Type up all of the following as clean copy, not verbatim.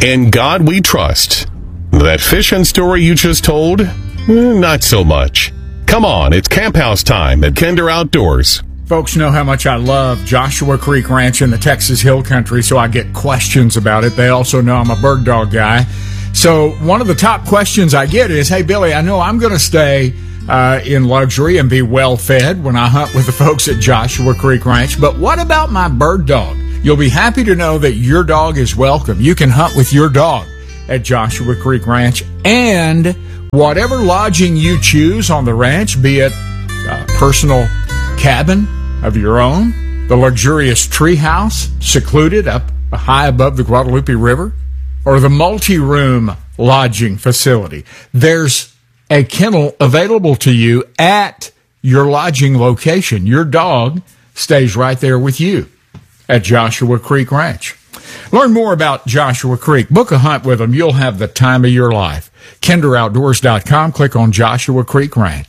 In God we trust. That fishing story you just told? Not so much. Come on, it's Camp House time at Kinder Outdoors. Folks know how much I love Joshua Creek Ranch in the Texas Hill Country, so I get questions about it. They also know I'm a bird dog guy. So one of the top questions I get is, hey, Billy, I know I'm going to stay in luxury and be well fed when I hunt with the folks at Joshua Creek Ranch, but what about my bird dog? You'll be happy to know that your dog is welcome. You can hunt with your dog at Joshua Creek Ranch, and whatever lodging you choose on the ranch, be it a personal cabin of your own, the luxurious tree house secluded up high above the Guadalupe River, or the multi-room lodging facility, there's a kennel available to you at your lodging location. Your dog stays right there with you at Joshua Creek Ranch. Learn more about Joshua Creek. Book a hunt with them. You'll have the time of your life. KinderOutdoors.com. Click on Joshua Creek Ranch.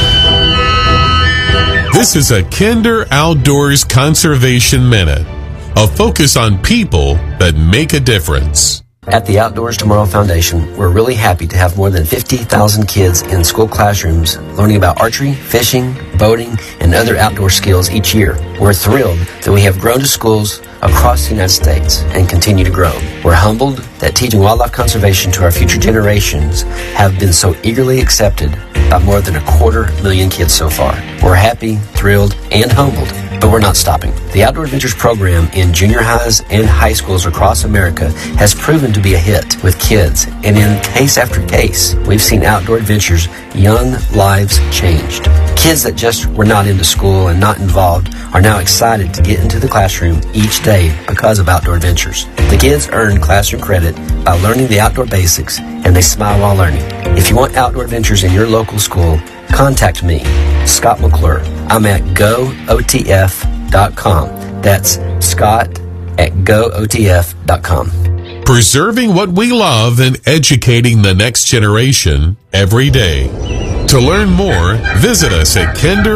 This is a Kinder Outdoors Conservation Minute, a focus on people that make a difference. At the Outdoors Tomorrow Foundation, we're really happy to have more than 50,000 kids in school classrooms learning about archery, fishing, boating, and other outdoor skills each year. We're thrilled that we have grown to schools across the United States and continue to grow. We're humbled that teaching wildlife conservation to our future generations have been so eagerly accepted by more than 250,000 kids so far. We're happy, thrilled, and humbled, but we're not stopping. The Outdoor Adventures program in junior highs and high schools across America has proven to be a hit with kids, and in case after case, we've seen Outdoor Adventures' young lives changed. Kids that just were not into school and not involved are now excited to get into the classroom each day because of Outdoor Adventures. The kids earn classroom credit by learning the outdoor basics, and they smile while learning. If you want Outdoor Adventures in your local school, contact me, Scott McClure. I'm at gootf.com. That's Scott at gootf.com. Preserving what we love and educating the next generation every day. To learn more, visit us at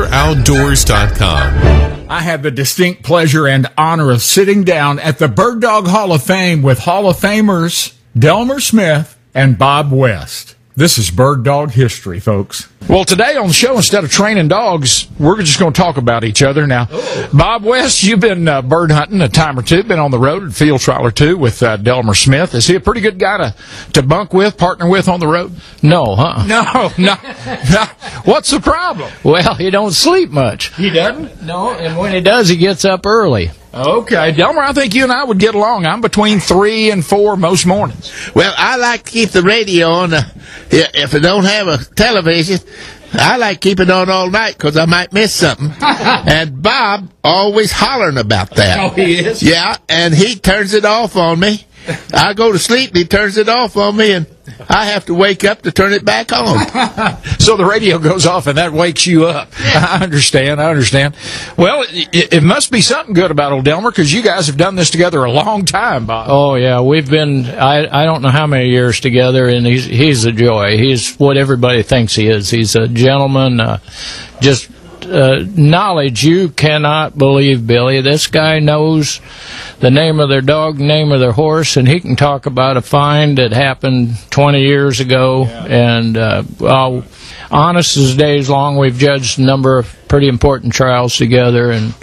kinderoutdoors.com. I had the distinct pleasure and honor of sitting down at the Bird Dog Hall of Fame with Hall of Famers Delmer Smith and Bob West. This is Bird Dog history, folks. Well, today on the show, instead of training dogs, we're just going to talk about each other. Now, Bob West, you've been bird hunting a time or two, been on the road at field trial or two with Delmer Smith. Is he a pretty good guy to bunk with, partner with on the road? No, huh? No. What's the problem? Well, he don't sleep much. He doesn't? No, and when he does, he gets up early. Okay. Delmer, I think you and I would get along. I'm between 3 and 4 most mornings. Well, I like to keep the radio on. If I don't have a television, I like to keep it on all night because I might miss something. And Bob always hollering about that. Oh, he is? Yeah, and he turns it off on me. I go to sleep and he turns it off on me, and I have to wake up to turn it back on. So the radio goes off and that wakes you up. I understand. Well, it must be something good about old Delmer because you guys have done this together a long time, Bob. Oh, yeah. We've been, I don't know how many years together, and he's a joy. He's what everybody thinks he is. He's a gentleman, just knowledge you cannot believe, Billy. This guy knows the name of their dog, name of their horse, and he can talk about a find that happened 20 years ago. Yeah. And honest as days long, we've judged a number of pretty important trials together, and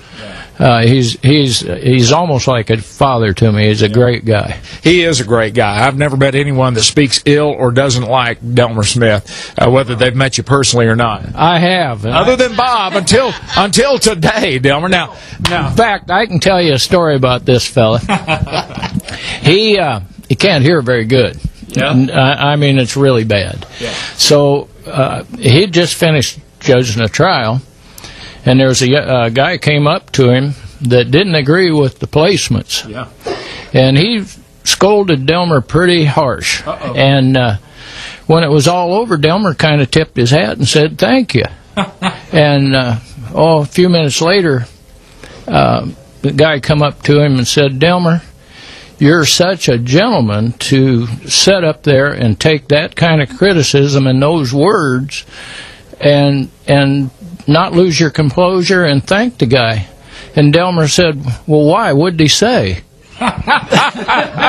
he's almost like a father to me. He's a great guy. He is a great guy. I've never met anyone that speaks ill or doesn't like Delmer Smith, whether they've met you personally or not. I have. Other than Bob, until today, Delmer. Now, in fact, I can tell you a story about this fella. He can't hear very good. Yeah. I mean, it's really bad. Yeah. So he just finished judging a trial, and there was a guy came up to him that didn't agree with the placements. Yeah. And he scolded Delmer pretty harsh. Uh-oh. And when it was all over, Delmer kind of tipped his hat and said, "Thank you." And a few minutes later, the guy come up to him and said, "Delmer, you're such a gentleman to sit up there and take that kind of criticism and those words and not lose your composure and thank the guy." And Delmer said, "Well, why? What did he say?"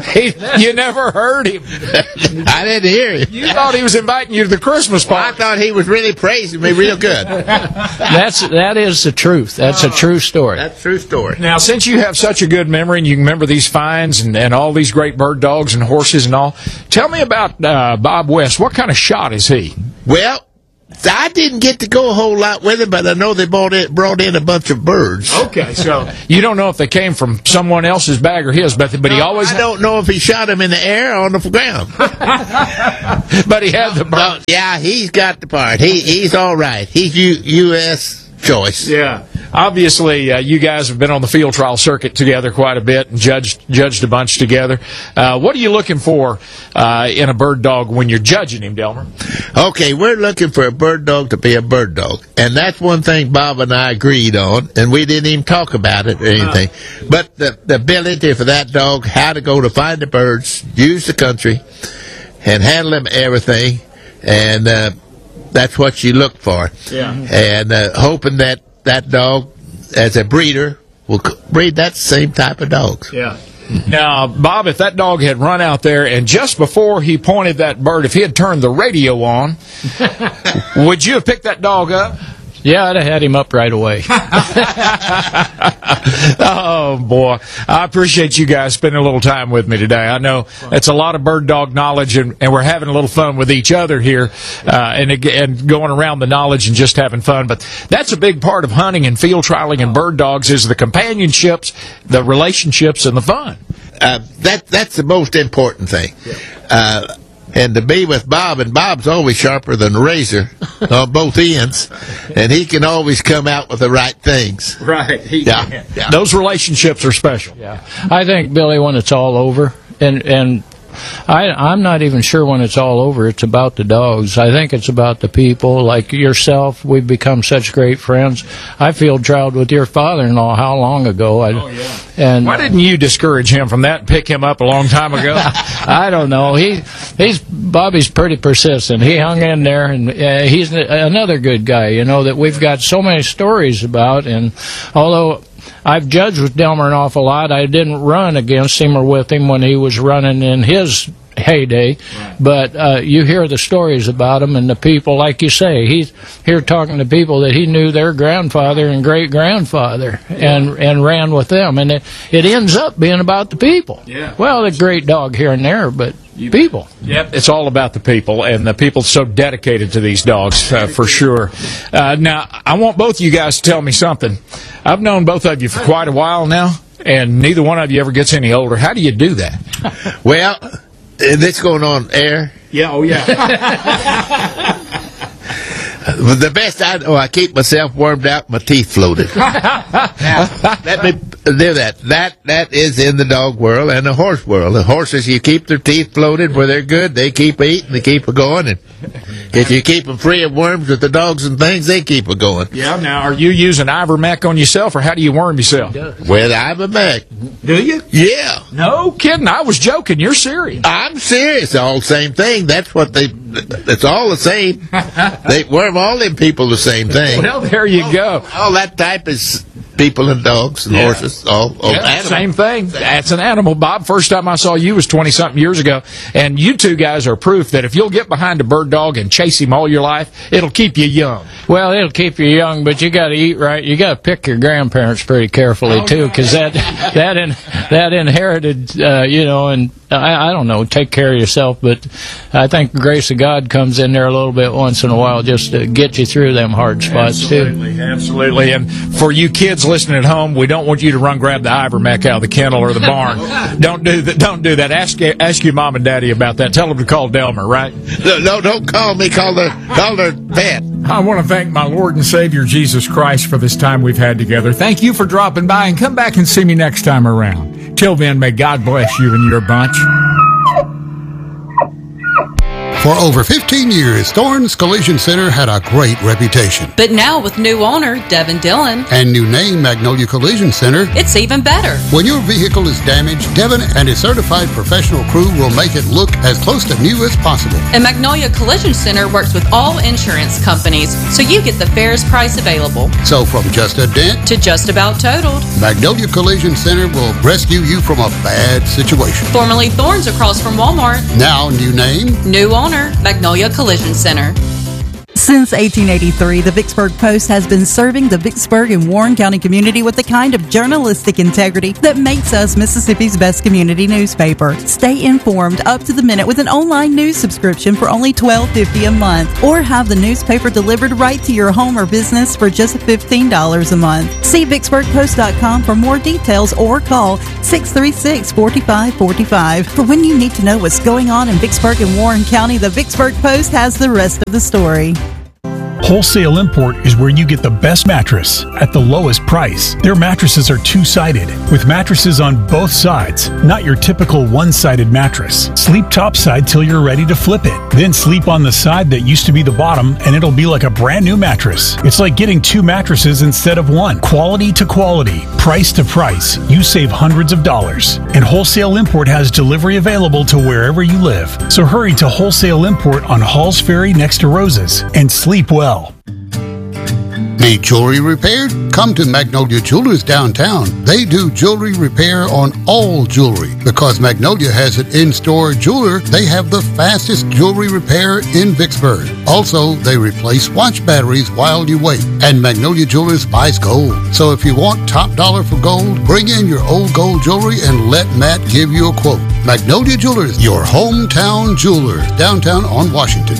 You never heard him. I didn't hear him. You thought he was inviting you to the Christmas I party. thought he was really praising me real good. That is the truth. That's a true story. That's a true story. Now, since you have such a good memory and you can remember these finds and all these great bird dogs and horses and all, tell me about Bob West. What kind of shot is he? Well, I didn't get to go a whole lot with him, but I know they brought in a bunch of birds. Okay, so you don't know if they came from someone else's bag or his, but he always. I don't know if he shot them in the air or on the ground. But he had the bird. Yeah, he's got the part. He's all right. He's U.S. choice. Yeah. Obviously, you guys have been on the field trial circuit together quite a bit and judged a bunch together. What are you looking for in a bird dog when you're judging him, Delmer? Okay, we're looking for a bird dog to be a bird dog. And that's one thing Bob and I agreed on, and we didn't even talk about it or anything. But the ability for that dog, how to go to find the birds, use the country, and handle them everything, and that's what you look for. Yeah. And hoping that dog, as a breeder, will breed that same type of dogs. Yeah. Now, Bob, if that dog had run out there and just before he pointed that bird, if he had turned the radio on, would you have picked that dog up? Yeah, I'd have had him up right away. Oh, boy. I appreciate you guys spending a little time with me today. I know it's a lot of bird dog knowledge, and we're having a little fun with each other here and going around the knowledge and just having fun. But that's a big part of hunting and field trialing and bird dogs is the companionships, the relationships, and the fun. That's the most important thing. And to be with Bob, and Bob's always sharper than a razor on both ends, and he can always come out with the right things. Right. Yeah. Those relationships are special. Yeah. I think, Billy, when it's all over, and I'm not even sure when it's all over it's about the dogs. I think it's about the people. Like yourself, we've become such great friends. I field trialed with your father-in-law how long ago? And why didn't you discourage him from that and pick him up a long time ago? I don't know. Bobby's pretty persistent. He hung in there, and he's another good guy, that we've got so many stories about. And although I've judged with Delmer an awful lot, I didn't run against him or with him when he was running in his heyday, but you hear the stories about him and the people, like you say, he's here talking to people that he knew their grandfather and great-grandfather and ran with them, and it ends up being about the people. Yeah. Well, a great dog here and there, but people. Yep, it's all about the people, and the people so dedicated to these dogs, for sure. Now, I want both of you guys to tell me something. I've known both of you for quite a while now, and neither one of you ever gets any older. How do you do that? Well, this going on air? Yeah, oh yeah. The best I know, I keep myself warmed out, my teeth floated. Now, let me do that. That is in the dog world and the horse world. The horses, you keep their teeth floated where they're good, they keep eating, they keep going. And if you keep them free of worms with the dogs and things, they keep it going. Yeah, now, are you using Ivermectin on yourself, or how do you worm yourself? With Ivermectin. Do you? Yeah. No kidding. I was joking. You're serious. I'm serious. All the same thing. That's what it's all the same. They worm all them people the same thing. Well, there you go. All that type is people and dogs and horses. All animals. Same thing. That's an animal, Bob. First time I saw you was 20-something years ago, and you two guys are proof that if you'll get behind a bird dog and chase him all your life, it'll keep you young. Well, it'll keep you young, but you got to eat right. You got to pick your grandparents pretty carefully too, because that inherited, and I don't know, take care of yourself. But I think the grace of God comes in there a little bit once in a while just to get you through them hard spots too. Absolutely. And for you kids listening at home, we don't want you to run grab the Ivermectin out of the kennel or the barn. Don't do that. Don't do that. Ask your mom and daddy about that. Tell them to call Delmer, right? No, don't call me. Call their vet. I want to thank my Lord and Savior Jesus Christ for this time we've had together. Thank you for dropping by, and come back and see me next time around. Till then, may God bless you and your bunch. For over 15 years, Thorns Collision Center had a great reputation. But now with new owner, Devin Dillon, And new name, Magnolia Collision Center, it's even better. when your vehicle is damaged, Devin and his certified professional crew will make it look as close to new as possible. And Magnolia Collision Center works with all insurance companies, so you get the fairest price available. So from just a dent, To just about totaled. Magnolia Collision Center will rescue you from a bad situation. Formerly Thorns across from Walmart. Now, new name, New owner, Magnolia Collision Center. Since 1883, the Vicksburg Post has been serving the Vicksburg and Warren County community with the kind of journalistic integrity that makes us Mississippi's best community newspaper. Stay informed up to the minute with an online news subscription for only $12.50 a month, or have the newspaper delivered right to your home or business for just $15 a month. See VicksburgPost.com for more details or call 636-4545. For when you need to know what's going on in Vicksburg and Warren County, the Vicksburg Post has the rest of the story. Wholesale Import is where you get the best mattress at the lowest price. Their mattresses are two-sided, with mattresses on both sides, not your typical one-sided mattress. Sleep topside till you're ready to flip it. Then sleep on the side that used to be the bottom, and it'll be like a brand new mattress. It's like getting two mattresses instead of one. Quality to quality, price to price. You save hundreds of dollars. And Wholesale Import has delivery available to wherever you live. So hurry to Wholesale Import on Halls Ferry next to Rose's and sleep well. Need jewelry repaired? Come to Magnolia Jewelers downtown. They do jewelry repair on all jewelry. Because Magnolia has an in-store jeweler, they have the fastest jewelry repair in Vicksburg. Also, they replace watch batteries while you wait. And Magnolia Jewelers buys gold. So if you want top dollar for gold, bring in your old gold jewelry and let Matt give you a quote. Magnolia Jewelers, your hometown jeweler, downtown on Washington.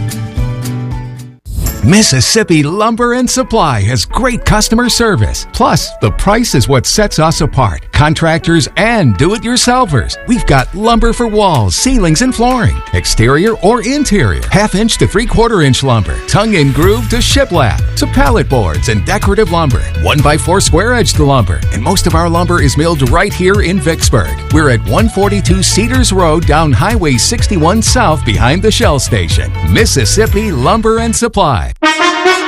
Mississippi Lumber and Supply has great customer service. Plus, the price is what sets us apart. Contractors and do-it-yourselfers. We've got lumber for walls, ceilings, and flooring. Exterior or interior. 1/2 inch to 3/4 inch lumber. Tongue and groove to shiplap. To pallet boards and decorative lumber. 1x4 square-edged lumber. And most of our lumber is milled right here in Vicksburg. We're at 142 Cedars Road down Highway 61 South behind the Shell Station. Mississippi Lumber and Supply.